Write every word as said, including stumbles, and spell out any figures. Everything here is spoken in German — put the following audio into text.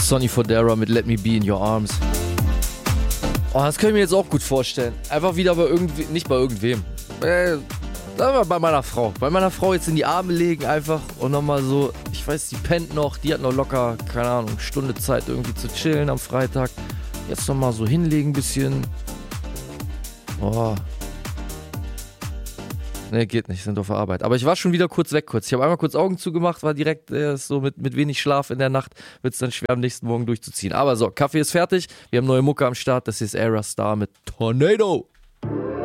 Sonny Fodera mit Let Me Be in Your Arms. Oh, das kann ich mir jetzt auch gut vorstellen. Einfach wieder bei irgendwie, nicht bei irgendwem. Äh, sagen wir bei meiner Frau. Bei meiner Frau jetzt in die Arme legen einfach und nochmal so, ich weiß, die pennt noch, die hat noch locker, keine Ahnung, Stunde Zeit irgendwie zu chillen am Freitag. Jetzt nochmal so hinlegen ein bisschen. Oh. Ne, geht nicht, sind auf der Arbeit. Aber ich war schon wieder kurz weg kurz. Ich habe einmal kurz Augen zugemacht, war direkt äh, so mit, mit wenig Schlaf in der Nacht, wird es dann schwer am nächsten Morgen durchzuziehen. Aber so, Kaffee ist fertig, wir haben neue Mucke am Start, das ist Era Star mit Tornado.